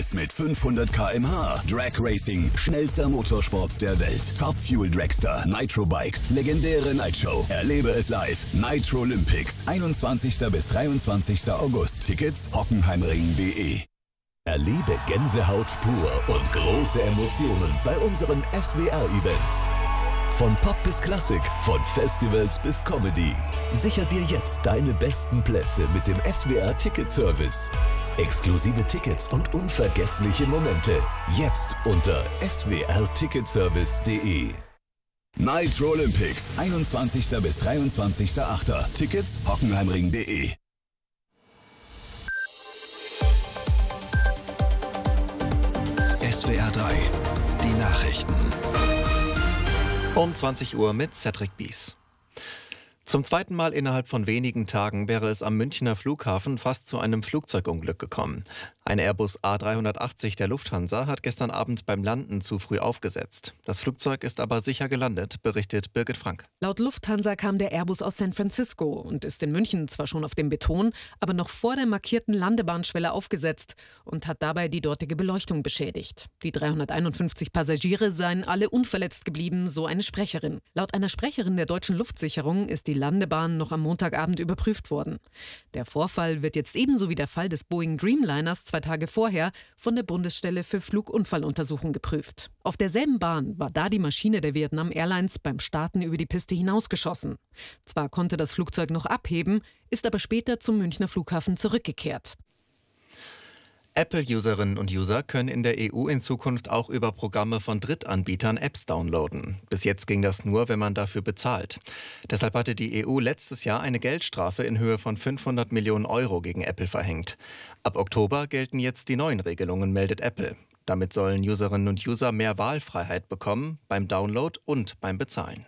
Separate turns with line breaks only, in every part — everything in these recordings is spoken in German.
Mit 500 km/h. Drag Racing, schnellster Motorsport der Welt. Top Fuel Dragster, Nitro Bikes, legendäre Nightshow. Erlebe es live. Nitro Olympics, 21. bis 23. August. Tickets hockenheimring.de.
Erlebe Gänsehaut pur und große Emotionen bei unseren SWR-Events. Von Pop bis Klassik, von Festivals bis Comedy. Sicher dir jetzt deine besten Plätze mit dem SWR-Ticket-Service. Exklusive Tickets und unvergessliche Momente. Jetzt unter swrticketservice.de.
Nitro Olympics, 21. bis 23.8. Tickets hockenheimring.de.
SWR 3, die Nachrichten.
Um 20 Uhr mit Cedric Bies. Zum zweiten Mal innerhalb von wenigen Tagen wäre es am Münchner Flughafen fast zu einem Flugzeugunglück gekommen. Ein Airbus A380 der Lufthansa hat gestern Abend beim Landen zu früh aufgesetzt. Das Flugzeug ist aber sicher gelandet, berichtet Birgit Frank.
Laut Lufthansa kam der Airbus aus San Francisco und ist in München zwar schon auf dem Beton, aber noch vor der markierten Landebahnschwelle aufgesetzt und hat dabei die dortige Beleuchtung beschädigt. Die 351 Passagiere seien alle unverletzt geblieben, so eine Sprecherin. Laut einer Sprecherin der Deutschen Luftsicherung ist die Landebahn noch am Montagabend überprüft worden. Der Vorfall wird jetzt ebenso wie der Fall des Boeing Dreamliners 2 Tage vorher von der Bundesstelle für Flugunfalluntersuchung geprüft. Auf derselben Bahn war da die Maschine der Vietnam Airlines beim Starten über die Piste hinausgeschossen. Zwar konnte das Flugzeug noch abheben, ist aber später zum Münchner Flughafen zurückgekehrt.
Apple-Userinnen und User können in der EU in Zukunft auch über Programme von Drittanbietern Apps downloaden. Bis jetzt ging das nur, wenn man dafür bezahlt. Deshalb hatte die EU letztes Jahr eine Geldstrafe in Höhe von 500 Millionen Euro gegen Apple verhängt. Ab Oktober gelten jetzt die neuen Regelungen, meldet Apple. Damit sollen Userinnen und User mehr Wahlfreiheit bekommen, beim Download und beim Bezahlen.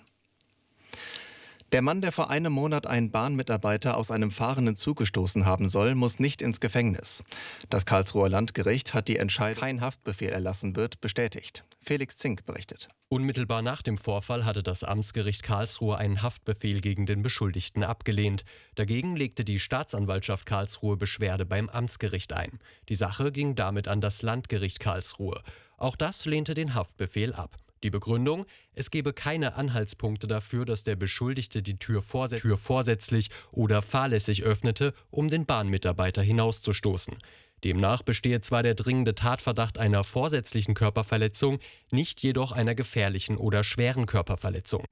Der Mann, der vor einem Monat einen Bahnmitarbeiter aus einem fahrenden Zug gestoßen haben soll, muss nicht ins Gefängnis. Das Karlsruher Landgericht hat die Entscheidung, kein Haftbefehl erlassen wird, bestätigt. Felix Zink berichtet.
Unmittelbar nach dem Vorfall hatte das Amtsgericht Karlsruhe einen Haftbefehl gegen den Beschuldigten abgelehnt. Dagegen legte die Staatsanwaltschaft Karlsruhe Beschwerde beim Amtsgericht ein. Die Sache ging damit an das Landgericht Karlsruhe. Auch das lehnte den Haftbefehl ab. Die Begründung: Es gebe keine Anhaltspunkte dafür, dass der Beschuldigte die Tür vorsätzlich oder fahrlässig öffnete, um den Bahnmitarbeiter hinauszustoßen. Demnach bestehe zwar der dringende Tatverdacht einer vorsätzlichen Körperverletzung, nicht jedoch einer gefährlichen oder schweren Körperverletzung.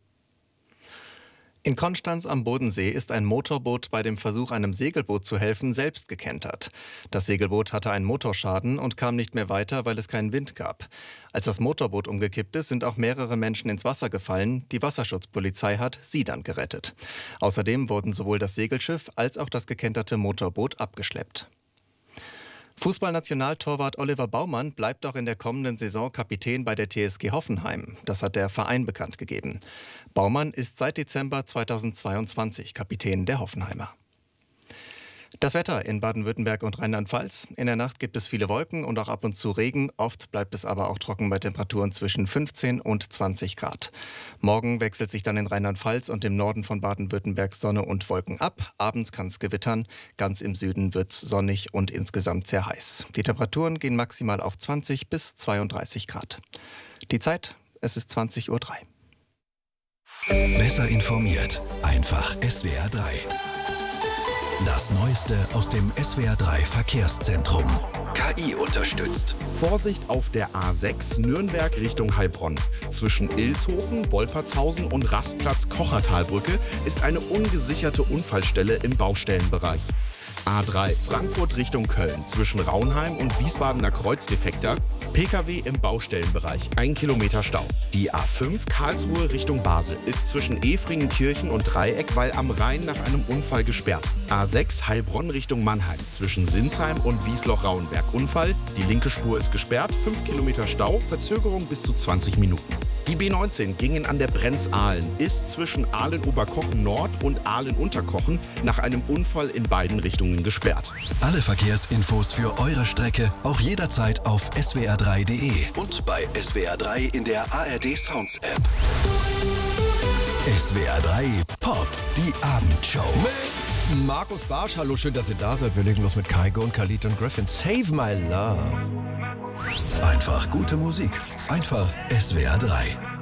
In Konstanz am Bodensee ist ein Motorboot bei dem Versuch, einem Segelboot zu helfen, selbst gekentert. Das Segelboot hatte einen Motorschaden und kam nicht mehr weiter, weil es keinen Wind gab. Als das Motorboot umgekippt ist, sind auch mehrere Menschen ins Wasser gefallen. Die Wasserschutzpolizei hat sie dann gerettet. Außerdem wurden sowohl das Segelschiff als auch das gekenterte Motorboot abgeschleppt. Fußballnationaltorwart Oliver Baumann bleibt auch in der kommenden Saison Kapitän bei der TSG Hoffenheim. Das hat der Verein bekannt gegeben. Baumann ist seit Dezember 2022 Kapitän der Hoffenheimer. Das Wetter in Baden-Württemberg und Rheinland-Pfalz. In der Nacht gibt es viele Wolken und auch ab und zu Regen. Oft bleibt es aber auch trocken bei Temperaturen zwischen 15 und 20 Grad. Morgen wechselt sich dann in Rheinland-Pfalz und im Norden von Baden-Württemberg Sonne und Wolken ab. Abends kann es gewittern. Ganz im Süden wird es sonnig und insgesamt sehr heiß. Die Temperaturen gehen maximal auf 20 bis 32 Grad. Die Zeit, es ist 20:03 Uhr.
Besser informiert, einfach SWR 3. Das Neueste aus dem SWR 3 Verkehrszentrum. KI unterstützt.
Vorsicht auf der A6 Nürnberg Richtung Heilbronn. Zwischen Ilshofen, Wolpertshausen und Rastplatz Kochertalbrücke ist eine ungesicherte Unfallstelle im Baustellenbereich. A3 Frankfurt Richtung Köln zwischen Raunheim und Wiesbadener Kreuzdefekter. PKW im Baustellenbereich, 1 Kilometer Stau. Die A5 Karlsruhe Richtung Basel ist zwischen Efringenkirchen und Dreieck, weil am Rhein nach einem Unfall gesperrt. A6 Heilbronn Richtung Mannheim zwischen Sinsheim und Wiesloch-Rauenberg Unfall. Die linke Spur ist gesperrt, 5 Kilometer Stau, Verzögerung bis zu 20 Minuten. Die B19 gingen an der Brenz-Ahlen, ist zwischen Ahlen-Oberkochen Nord und Ahlen-Unterkochen nach einem Unfall in beiden Richtungen gesperrt.
Alle Verkehrsinfos für eure Strecke auch jederzeit auf swr3.de und bei SWR 3 in der ARD Sounds App. SWR 3 Pop, die Abendshow.
Mit Markus Barsch, hallo, schön, dass ihr da seid. Wir legen los mit Kygo und Khalid und Griffin. Save My Love.
Einfach gute Musik. Einfach SWR 3.